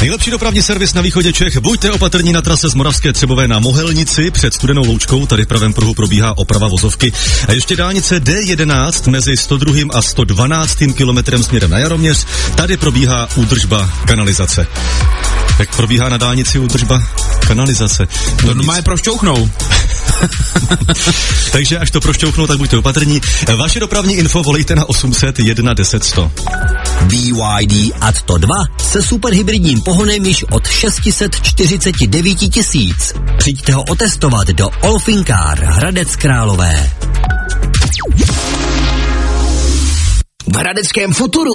Nejlepší dopravní servis na východě Čech. Buďte opatrní na trase z Moravské Třebové na Mohelnici před Studenou Loučkou. Tady v pravém pruhu probíhá oprava vozovky. A ještě dálnice D11 mezi 102. a 112. kilometrem směrem na Jaroměř. Tady probíhá údržba kanalizace. Jak probíhá na dálnici údržba kanalizace? No má je prošťouchnou. Takže až to prošťouchnou, tak buďte opatrní. Vaše dopravní info volejte na 800 1 10 100. BYD Atto 2 se superhybridním pohonem již od 649 000. Přijďte ho otestovat do Olfinkár Hradec Králové. V hradeckém Futuru